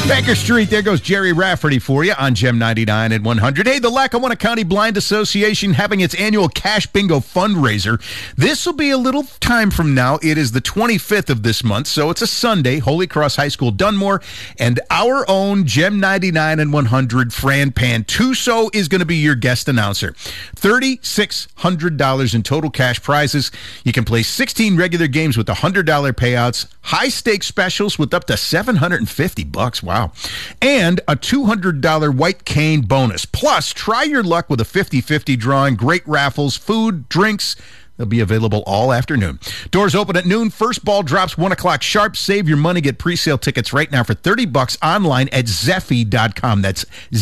Baker Street, there goes Jerry Rafferty for you on Gem 99 and 100. Hey, the Lackawanna County Blind Association having its annual Cash Bingo fundraiser. This will be a little time from now. It is the 25th of this month, so it's a Sunday. Holy Cross High School, Dunmore, and our own Gem 99 and 100, Fran Pantuso, is going to be your guest announcer. $3,600 in total cash prizes. You can play 16 regular games with $100 payouts, high-stakes specials with up to $750. Wow. And a $200 white cane bonus. Plus, try your luck with a 50-50 drawing, great raffles, food, drinks. They'll be available all afternoon. Doors open at noon. First ball drops 1 o'clock sharp. Save your money. Get pre-sale tickets right now for $30 online at Zeffy.com. That's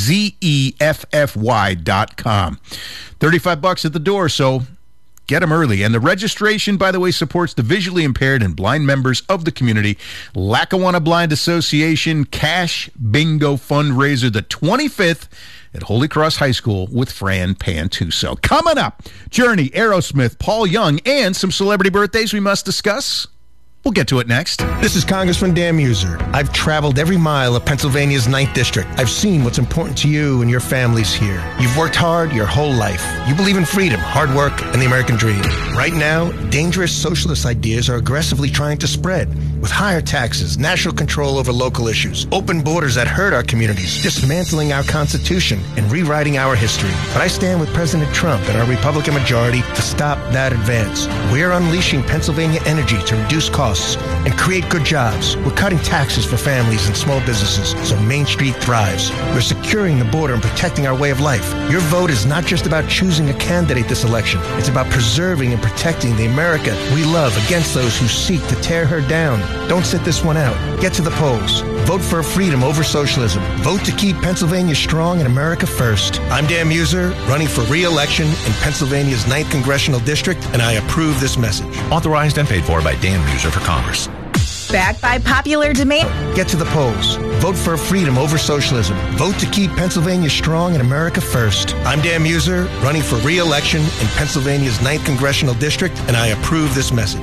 Zeffy.com. $35 at the door, so get them early. And the registration, by the way, supports the visually impaired and blind members of the community. Lackawanna Blind Association Cash Bingo Fundraiser, the 25th at Holy Cross High School with Fran Pantuso. Coming up, Journey, Aerosmith, Paul Young, and some celebrity birthdays we must discuss. We'll get to it next. This is Congressman Dan Muser. I've traveled every mile of Pennsylvania's 9th District. I've seen what's important to you and your families here. You've worked hard your whole life. You believe in freedom, hard work, and the American dream. Right now, dangerous socialist ideas are aggressively trying to spread. With higher taxes, national control over local issues, open borders that hurt our communities, dismantling our Constitution, and rewriting our history. But I stand with President Trump and our Republican majority to stop that advance. We're unleashing Pennsylvania energy to reduce costs and create good jobs. We're cutting taxes for families and small businesses so Main Street thrives. We're securing the border and protecting our way of life. Your vote is not just about choosing a candidate this election. It's about preserving and protecting the America we love against those who seek to tear her down. Don't sit this one out. Get to the polls. Vote for freedom over socialism. Vote to keep Pennsylvania strong and America first. I'm Dan Muser, running for re-election in Pennsylvania's 9th Congressional District, and I approve this message. Authorized and paid for by Dan Muser for Congress. Backed by popular demand. Get to the polls. Vote for freedom over socialism. Vote to keep Pennsylvania strong and America first. I'm Dan Muser, running for re-election in Pennsylvania's 9th Congressional District, and I approve this message.